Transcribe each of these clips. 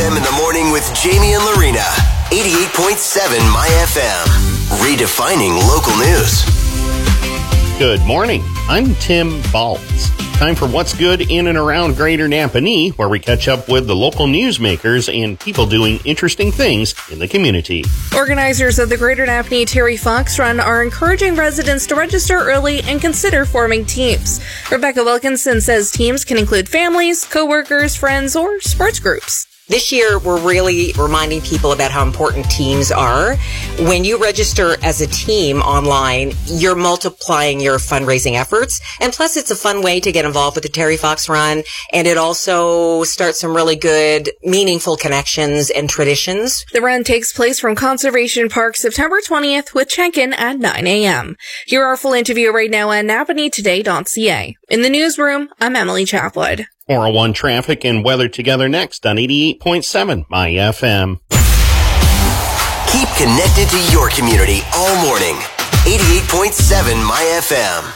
FM in the morning with Jamie and Lorena. 88.7 My FM. Redefining local news. Good morning. I'm Tim Baltz. Time for What's Good in and around Greater Napanee, where we catch up with the local newsmakers and people doing interesting things in the community. Organizers of the Greater Napanee Terry Fox Run are encouraging residents to register early and consider forming teams. Rebecca Wilkinson says teams can include families, co-workers, friends, or sports groups. This year, we're really reminding people about how important teams are. When you register as a team online, you're multiplying your fundraising efforts. And plus, it's a fun way to get involved with the Terry Fox Run. And it also starts some really good, meaningful connections and traditions. The run takes place from Conservation Park September 20th with check-in at 9 a.m. Hear our full interview right now at napaneetoday.ca. In the newsroom, I'm Emily Chapwood. 401 traffic and weather together next on 88.7 My FM. Keep connected to your community all morning. 88.7 My FM.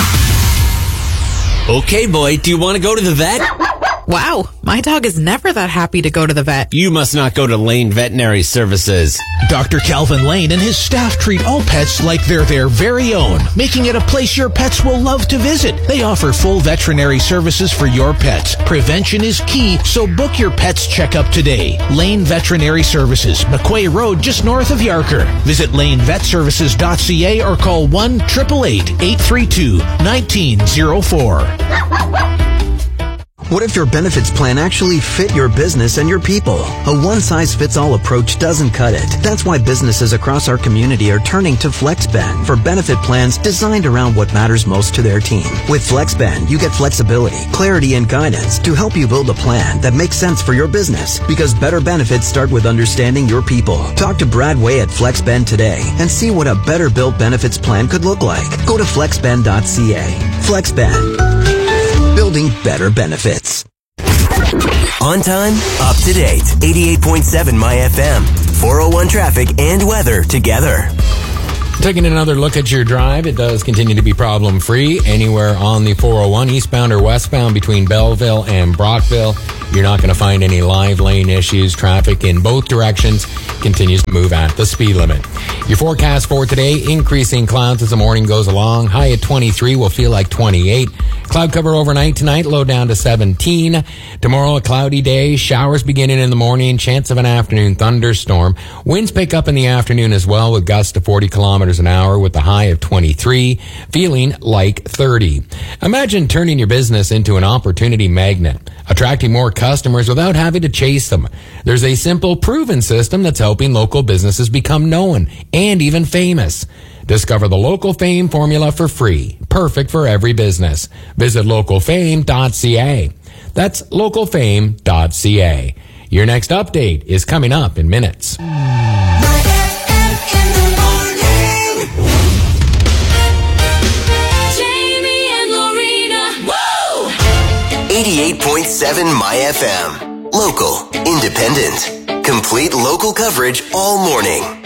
Okay, boy, do you want to go to the vet? Wow, my dog is never that happy to go to the vet. You must not go to Lane Veterinary Services. Dr. Calvin Lane and his staff treat all pets like they're their very own, making it a place your pets will love to visit. They offer full veterinary services for your pets. Prevention is key, so book your pet's checkup today. Lane Veterinary Services, McQuay Road, just north of Yarker. Visit lanevetservices.ca or call 1-888-832-1904. What if your benefits plan actually fit your business and your people? A one-size-fits-all approach doesn't cut it. That's why businesses across our community are turning to FlexBend for benefit plans designed around what matters most to their team. With FlexBend, you get flexibility, clarity, and guidance to help you build a plan that makes sense for your business, because better benefits start with understanding your people. Talk to Brad Way at FlexBend today and see what a better-built benefits plan could look like. Go to flexbend.ca. FlexBend. Building better benefits. On time, up to date. 88.7 My FM. 401 traffic and weather together. Taking another look at your drive, it does continue to be problem-free anywhere on the 401, eastbound or westbound between Belleville and Brockville. You're not going to find any live lane issues. Traffic in both directions continues to move at the speed limit. Your forecast for today, increasing clouds as the morning goes along. High at 23 will feel like 28. Cloud cover overnight tonight, low down to 17. Tomorrow, a cloudy day. Showers beginning in the morning. Chance of an afternoon thunderstorm. Winds pick up in the afternoon as well with gusts to 40 kilometers an hour with the high of 23, feeling like 30. Imagine turning your business into an opportunity magnet, attracting more customers without having to chase them. There's a simple, proven system that's helping local businesses become known and even famous. Discover the Local Fame formula for free, perfect for every business. Visit localfame.ca. That's localfame.ca. Your next update is coming up in minutes. 88.7 My FM. Local, independent, complete local coverage all morning.